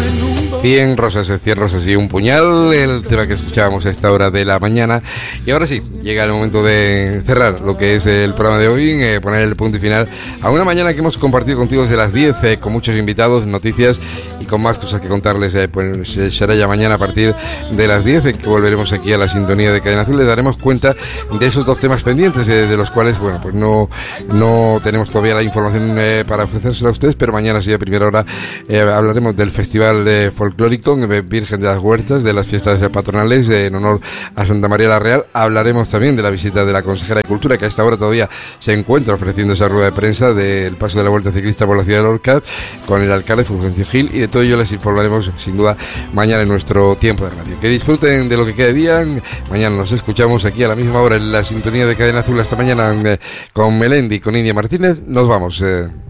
100 rosas y un puñal, el tema que escuchábamos a esta hora de la mañana. Y ahora sí, llega el momento de cerrar lo que es el programa de hoy, poner el punto y final a una mañana que hemos compartido contigo desde las 10, con muchos invitados, noticias y con más cosas que contarles. Pues será ya mañana a partir de las 10, que volveremos aquí a la sintonía de Cadena Azul. Les daremos cuenta de esos dos temas pendientes, de los cuales, bueno, pues no tenemos todavía la información para ofrecérsela a ustedes, pero mañana sí a primera hora hablaremos del Festival de Folclórico Virgen de las Huertas, de las fiestas patronales en honor a Santa María la Real. Hablaremos también de la visita de la consejera de Cultura, que a esta hora todavía se encuentra ofreciendo esa rueda de prensa del paso de la Vuelta Ciclista por la ciudad de Lorca, con el alcalde Fulgencio Gil, y de todo ello les informaremos sin duda mañana en nuestro tiempo de radio. Que disfruten de lo que quede día. Mañana nos escuchamos aquí a la misma hora en la sintonía de Cadena Azul. Hasta mañana con Melendi, con India Martínez. Nos vamos.